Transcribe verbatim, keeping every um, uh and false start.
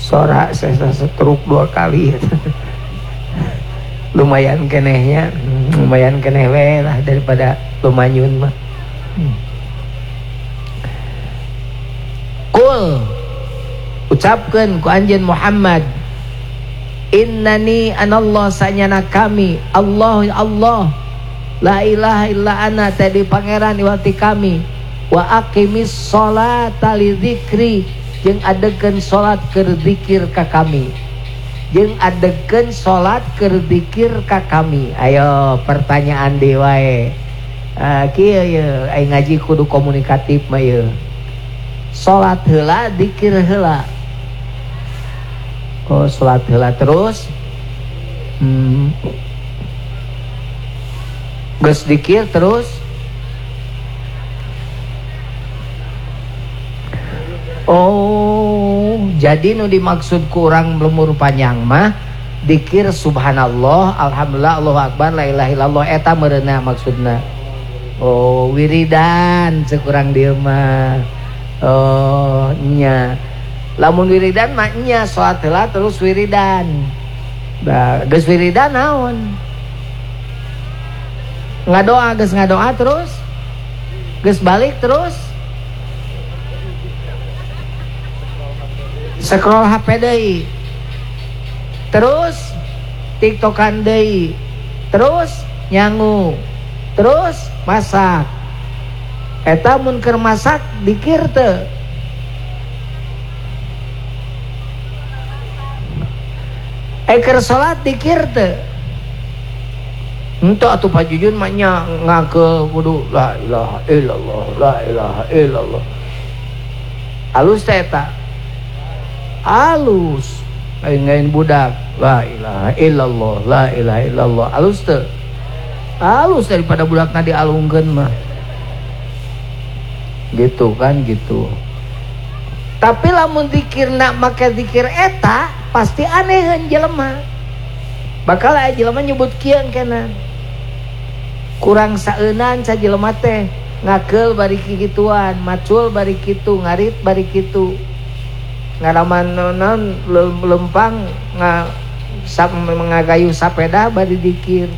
Sora saya setruk dua kali. Lumayan kenehnya, lumayan keneh we lah daripada lumanyun mah. Kul ucapkeun ku anjeun Muhammad, innani anallah sanyana kami Allah Allah la ilaha illa ana tadi pangeran iwati kami wa aqimis sholata li dzikri jeung adegeun salat keur zikir ka kami jeung adegeun salat keur zikir ka kami. Ayo pertanyaan deui wae. Ah kieu ye ai ngaji kudu komunikatif mah ye. Salat heula zikir heula. Oh salat heula terus hmm. Geus zikir terus oh jadi nu dimaksud kurang lemur panjang mah zikir subhanallah alhamdulillah Allahu akbar la ilaha illallah eta meureunna maksudna. Oh wiridan sekurang dieu mah. Oh nya lamun wiridan mah nya salat heula terus wiridan. Da geus wiridan naon? Ngadoa geus ngadoa terus geus balik terus scroll H P deui terus tiktokan deui terus nyangu terus masak. Eta mun keur masak dikir teu eh keur salat dikir teu ente atuh pajujun mah nya ngakeul kudu la ilaha illallah la ilaha illallah. Alus teh eta alus lain budak la ilaha illallah la ilaha illallah alus teu alus daripada budakna dialungkeun mah gitu kan gitu. Tapi lamun zikirna make zikir eta pasti aneheun jelema. Bakal aya jelema nyebut kieu kenna kurang saeunan sa jelema teh ngakeul bari kikituan macul bari kitu ngarit bari kitu ngalaman non lempang nga ngagayu sapeda bari dikir